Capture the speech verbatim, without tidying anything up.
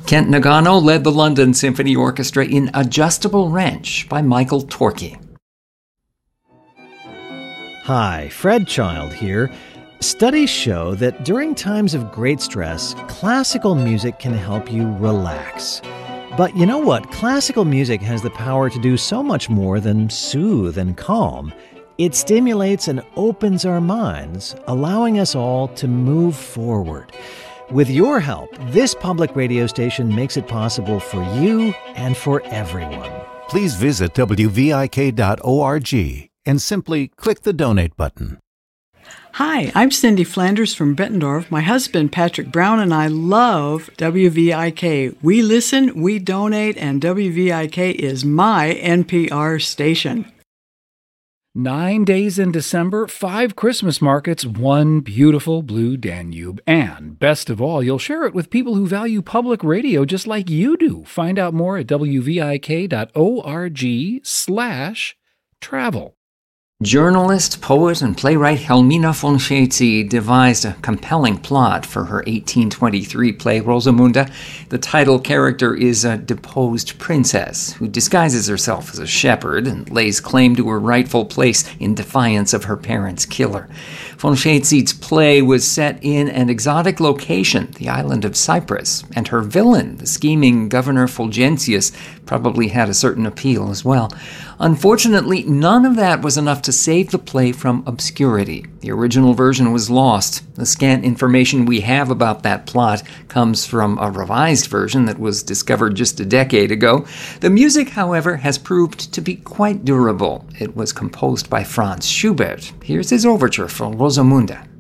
Kent Nagano led the London Symphony Orchestra in Adjustable Wrench by Michael Torke. Hi, Fred Child here. Studies show that during times of great stress, classical music can help you relax. But you know what? Classical music has the power to do so much more than soothe and calm. It stimulates and opens our minds, allowing us all to move forward. With your help, this public radio station makes it possible for you and for everyone. Please visit W V I K dot org and simply click the donate button. Hi, I'm Cindy Flanders from Bettendorf. My husband, Patrick Brown, and I love W V I K. We listen, we donate, and W V I K is my N P R station. Nine days in December, five Christmas markets, one beautiful blue Danube. And best of all, you'll share it with people who value public radio just like you do. Find out more at W V I K dot org slash travel. Journalist, poet, and playwright Helmina von Scheetze devised a compelling plot for her eighteen twenty-three play Rosamunde. The title character is a deposed princess who disguises herself as a shepherd and lays claim to her rightful place in defiance of her parents' killer. Von Scheetze's play was set in an exotic location, the island of Cyprus, and her villain, the scheming Governor Fulgentius, probably had a certain appeal as well. Unfortunately, none of that was enough to save the play from obscurity. The original version was lost. The scant information we have about that plot comes from a revised version that was discovered just a decade ago. The music, however, has proved to be quite durable. It was composed by Franz Schubert. Here's his overture for Rosamunde.